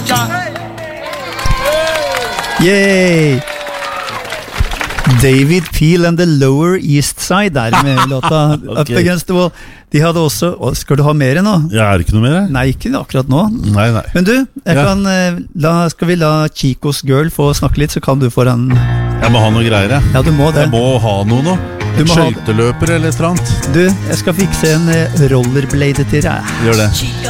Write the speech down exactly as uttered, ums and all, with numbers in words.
Yay! David Peel and the Lower East Side der med låta Up Okay. Against the Wall. De hadde også, å, skal du ha mer nå? Ja, er det ikke noe mer? Nei, ikke akkurat nå. Nei, nei. Men du, jeg Ja. kan, eh, la, skal vi la Chicos Girl få snakke litt, så kan du få den. Jeg må ha noe greier, jeg. Ja, du må det. Jeg må ha noe nå. Du må ha- Skøyteløper eller et eller annet. Du, jeg skal fikse en eh, rollerblade til deg. Gjør det.